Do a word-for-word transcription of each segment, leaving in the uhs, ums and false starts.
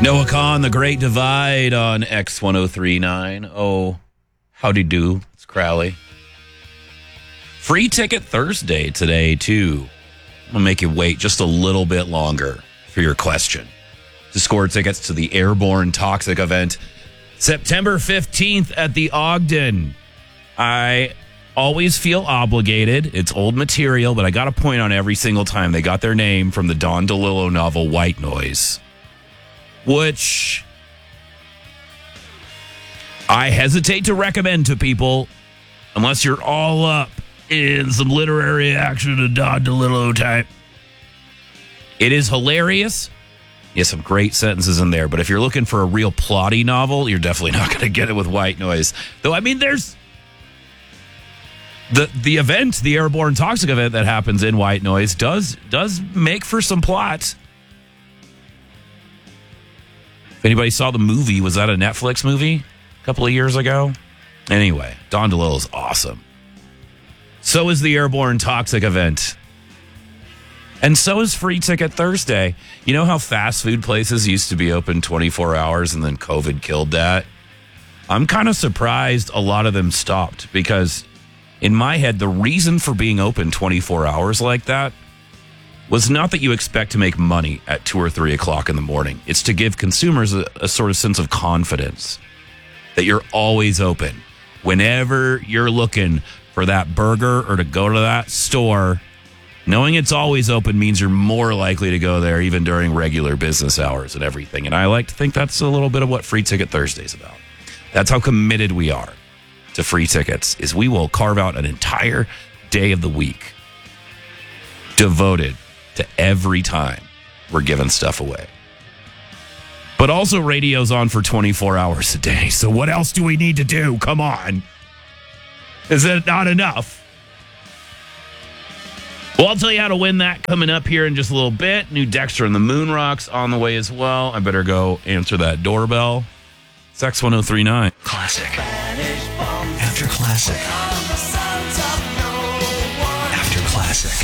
Noah Kahn, The Great Divide on X one oh three point nine. Oh, howdy do. It's Crowley. Free ticket Thursday today, too. I'm going to make you wait just a little bit longer for your question. To score tickets to the Airborne Toxic event, September fifteenth at the Ogden. I always feel obligated. It's old material, but I got a point on every single time. They got their name from the Don DeLillo novel White Noise, which I hesitate to recommend to people unless you're all up in some literary action of Don DeLillo type. It is hilarious. Yes, some great sentences in there, but if you're looking for a real plotty novel, you're definitely not going to get it with White Noise. Though, I mean, there's the the event, the Airborne Toxic event that happens in White Noise does does make for some plot. If anybody saw the movie, was that a Netflix movie a couple of years ago? Anyway, Don DeLillo is awesome. So is the Airborne Toxic event. And so is Free Ticket Thursday. You know how fast food places used to be open twenty-four hours and then COVID killed that? I'm kind of surprised a lot of them stopped because in my head, the reason for being open twenty-four hours like that was not that you expect to make money at two or three o'clock in the morning. It's to give consumers a, a sort of sense of confidence that you're always open. Whenever you're looking for that burger or to go to that store, knowing it's always open means you're more likely to go there even during regular business hours and everything. And I like to think that's a little bit of what Free Ticket Thursday is about. That's how committed we are to free tickets, is we will carve out an entire day of the week devoted to every time we're giving stuff away. But also radio's on for twenty-four hours a day. So what else do we need to do? Come on. Is it not enough? Well, I'll tell you how to win that coming up here in just a little bit. New Dexter and the Moon Rocks on the way as well. I better go answer that doorbell. It's X one oh three point nine. Classic. After classic. After classic.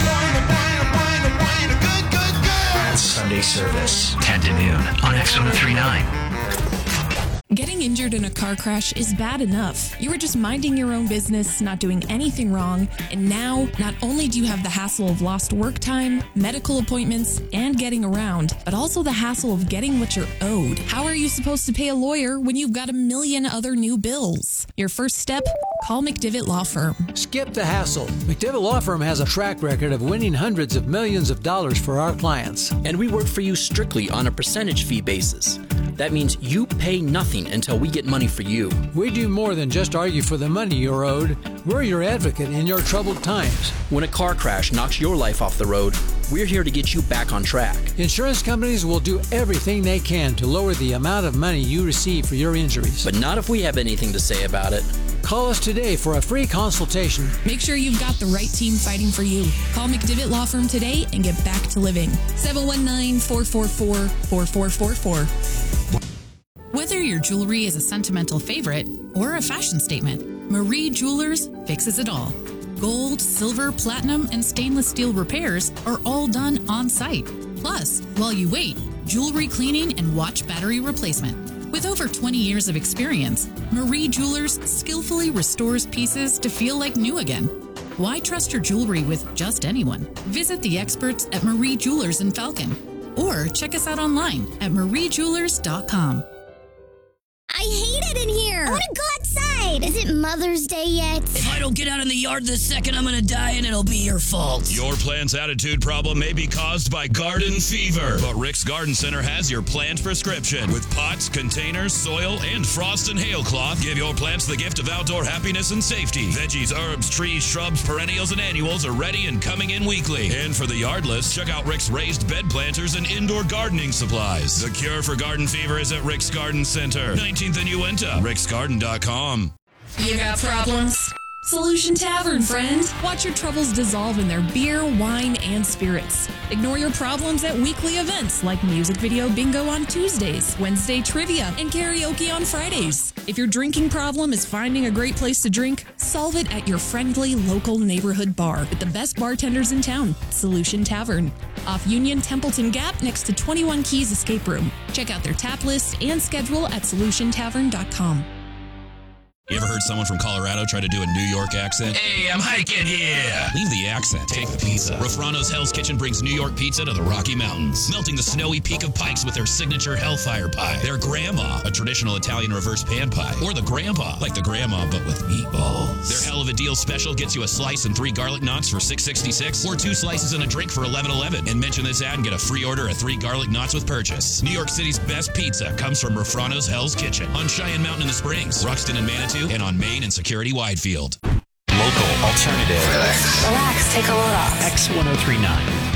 Sunday service, ten to noon on X one oh three point nine. Getting injured in a car crash is bad enough. You were just minding your own business, not doing anything wrong, and now not only do you have the hassle of lost work time, medical appointments, and getting around, but also the hassle of getting what you're owed. How are you supposed to pay a lawyer when you've got a million other new bills? Your first step? Call McDivitt Law Firm. Skip the hassle. McDivitt Law Firm has a track record of winning hundreds of millions of dollars for our clients. And we work for you strictly on a percentage fee basis. That means you pay nothing until we get money for you. We do more than just argue for the money you're owed. We're your advocate in your troubled times. When a car crash knocks your life off the road, we're here to get you back on track. Insurance companies will do everything they can to lower the amount of money you receive for your injuries. But not if we have anything to say about it. Call us today for a free consultation. Make sure you've got the right team fighting for you. Call McDivitt Law Firm today and get back to living. seven one nine, four four four, four four four four. Whether your jewelry is a sentimental favorite or a fashion statement, Marie Jewelers fixes it all. Gold, silver, platinum, and stainless steel repairs are all done on site. Plus, while you wait, jewelry cleaning and watch battery replacement. With over twenty years of experience, Marie Jewelers skillfully restores pieces to feel like new again. Why trust your jewelry with just anyone? Visit the experts at Marie Jewelers in Falcon or check us out online at marie jewelers dot com. I hate it in here. I want to go outside. Is it Mother's Day yet? If I don't get out in the yard this second, I'm going to die and it'll be your fault. Your plant's attitude problem may be caused by garden fever, but Rick's Garden Center has your plant prescription. With pots, containers, soil, and frost and hail cloth, give your plants the gift of outdoor happiness and safety. Veggies, herbs, trees, shrubs, perennials, and annuals are ready and coming in weekly. And for the yardless, check out Rick's raised bed planters and indoor gardening supplies. The cure for garden fever is at Rick's Garden Center, nineteenth and Uinta, ricks garden dot com. You got problems? Solution Tavern, friend. Watch your troubles dissolve in their beer, wine, and spirits. Ignore your problems at weekly events like music video bingo on Tuesdays, Wednesday trivia, and karaoke on Fridays. If your drinking problem is finding a great place to drink, solve it at your friendly local neighborhood bar with the best bartenders in town, Solution Tavern. Off Union Templeton Gap next to twenty-one Keys Escape Room. Check out their tap list and schedule at solution tavern dot com. You ever heard someone from Colorado try to do a New York accent? Hey, I'm hiking here. Leave the accent. Take the pizza. Rafrano's Hell's Kitchen brings New York pizza to the Rocky Mountains, melting the snowy peak of Pikes with their signature Hellfire Pie. Their Grandma, a traditional Italian reverse pan pie. Or the Grandpa, like the Grandma but with meatballs. Their Hell of a Deal special gets you a slice and three garlic knots for six sixty-six, or two slices and a drink for eleven eleven. And mention this ad and get a free order of three garlic knots with purchase. New York City's best pizza comes from Rafrano's Hell's Kitchen on Cheyenne Mountain in the Springs, Ruxton and Manitou, and on Main and Security Widefield. Local alternative. Relax. Relax. Take a load off. X ten thirty-nine.